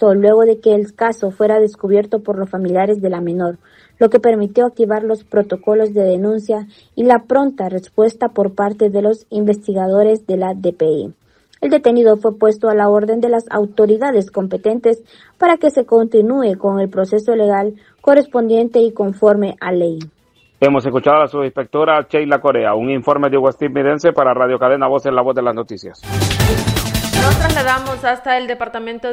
ingresó luego de que el caso fuera descubierto por los familiares de la menor, lo que permitió activar los protocolos de denuncia y la pronta respuesta por parte de los investigadores de la DPI. El detenido fue puesto a la orden de las autoridades competentes para que se continúe con el proceso legal correspondiente y conforme a ley. Hemos escuchado a la subinspectora Sheila Corea. Un informe de Westin Midense para Radio Cadena Voz en la Voz de las Noticias. Nos trasladamos hasta el departamento